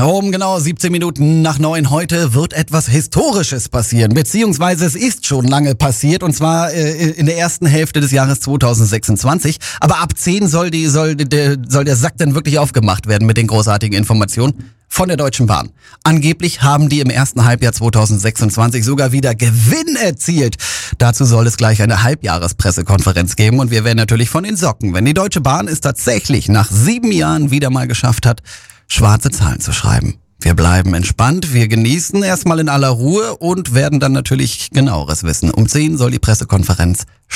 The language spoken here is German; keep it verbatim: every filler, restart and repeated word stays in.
Um genau siebzehn Minuten nach neun heute wird etwas Historisches passieren, beziehungsweise es ist schon lange passiert, und zwar äh, in der ersten Hälfte des Jahres zweitausendsechsundzwanzig. Aber ab zehn soll, die, soll, der, soll der Sack dann wirklich aufgemacht werden mit den großartigen Informationen von der Deutschen Bahn. Angeblich haben die im ersten Halbjahr zweitausendsechsundzwanzig sogar wieder Gewinn erzielt. Dazu soll es gleich eine Halbjahrespressekonferenz geben, und wir werden natürlich von den Socken, wenn die Deutsche Bahn es tatsächlich nach sieben Jahren wieder mal geschafft hat, schwarze Zahlen zu schreiben. Wir bleiben entspannt, wir genießen erstmal in aller Ruhe und werden dann natürlich genaueres wissen. Um zehn soll die Pressekonferenz